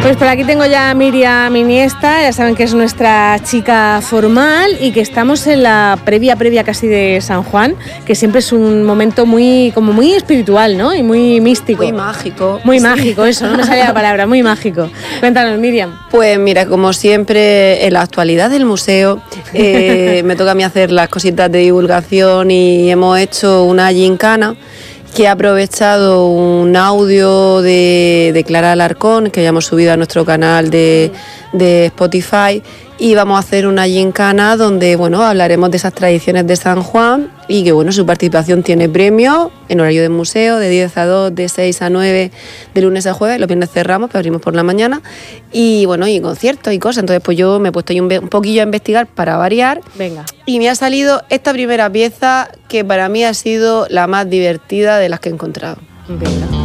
Pues por aquí tengo ya a Miriam Iniesta, ya saben que es nuestra chica formal y que estamos en la previa casi de San Juan, que siempre es un momento muy espiritual, ¿no? Y muy místico. Muy mágico. Muy mágico, eso, no me salía la palabra, muy mágico. Cuéntanos, Miriam. Pues mira, como siempre, en la actualidad del museo, me toca a mí hacer las cositas de divulgación y hemos hecho una gincana que ha aprovechado un audio de Clara Alarcón que hayamos subido a nuestro canal de Spotify, y vamos a hacer una gincana donde, bueno, hablaremos de esas tradiciones de San Juan y que, bueno, su participación tiene premio en horario de museo de 10 a 2, de 6 a 9, de lunes a jueves. Los viernes cerramos, pero abrimos por la mañana, y bueno, y conciertos y cosas. Entonces pues yo me he puesto ahí un poquillo a investigar para variar. Venga. Y me ha salido esta primera pieza que para mí ha sido la más divertida de las que he encontrado. Venga.